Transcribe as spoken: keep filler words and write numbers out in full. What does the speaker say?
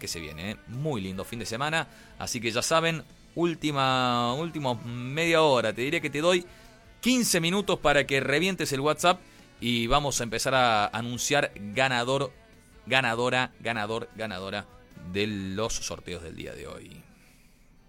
que se viene, ¿eh? Muy lindo fin de semana, así que ya saben, última, última media hora, te diría que te doy quince minutos para que revientes el WhatsApp y vamos a empezar a anunciar ganador, ganadora, ganador, ganadora de los sorteos del día de hoy.